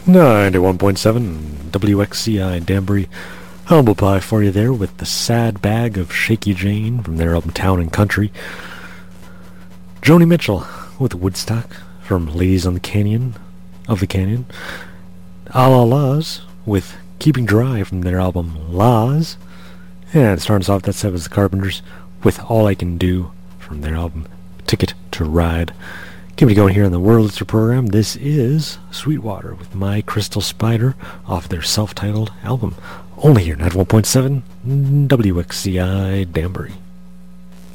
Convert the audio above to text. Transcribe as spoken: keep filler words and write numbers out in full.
ninety-one point seven W X C I Danbury. Humble pie for you there with the sad bag of Shaky Jane from their album Town and Country. Joni Mitchell with Woodstock from Ladies on the Canyon of the Canyon. A La La's with Keeping Dry from their album Laws. And starting us off that set was the Carpenters with All I Can Do from their album Ticket to Ride. Keep it going here on the Wurlitzer program. This is Sweetwater with My Crystal Spider off their self-titled album. Only here, ninety-one point seven W X C I Danbury.